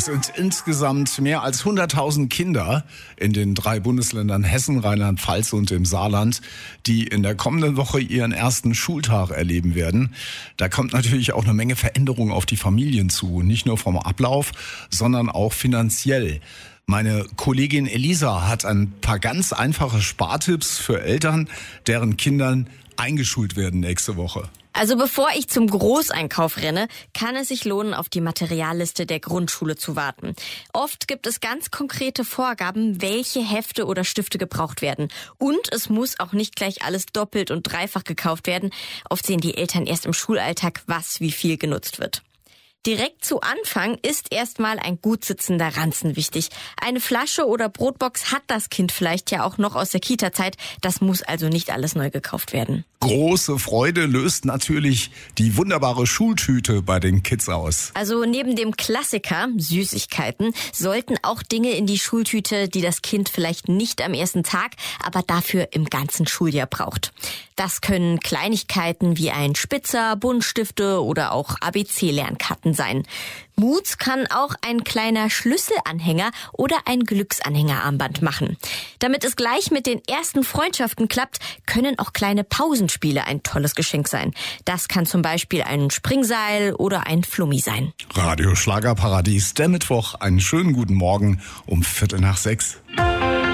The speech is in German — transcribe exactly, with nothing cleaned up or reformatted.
Es sind insgesamt mehr als hunderttausend Kinder in den drei Bundesländern Hessen, Rheinland-Pfalz und im Saarland, die in der kommenden Woche ihren ersten Schultag erleben werden. Da kommt natürlich auch eine Menge Veränderung auf die Familien zu, nicht nur vom Ablauf, sondern auch finanziell. Meine Kollegin Elisa hat ein paar ganz einfache Spartipps für Eltern, deren Kindern eingeschult werden nächste Woche. Also bevor ich zum Großeinkauf renne, kann es sich lohnen, auf die Materialliste der Grundschule zu warten. Oft gibt es ganz konkrete Vorgaben, welche Hefte oder Stifte gebraucht werden. Und es muss auch nicht gleich alles doppelt und dreifach gekauft werden. Oft sehen die Eltern erst im Schulalltag, was wie viel genutzt wird. Direkt zu Anfang ist erstmal ein gut sitzender Ranzen wichtig. Eine Flasche oder Brotbox hat das Kind vielleicht ja auch noch aus der Kita-Zeit. Das muss also nicht alles neu gekauft werden. Große Freude löst natürlich die wunderbare Schultüte bei den Kids aus. Also neben dem Klassiker, Süßigkeiten, sollten auch Dinge in die Schultüte, die das Kind vielleicht nicht am ersten Tag, aber dafür im ganzen Schuljahr braucht. Das können Kleinigkeiten wie ein Spitzer, Buntstifte oder auch A B C-Lernkarten sein. Moods kann auch ein kleiner Schlüsselanhänger oder ein Glücksanhängerarmband machen. Damit es gleich mit den ersten Freundschaften klappt, können auch kleine Pausenspiele ein tolles Geschenk sein. Das kann zum Beispiel ein Springseil oder ein Flummi sein. Radio Schlagerparadies, der Mittwoch, einen schönen guten Morgen um Viertel nach sechs.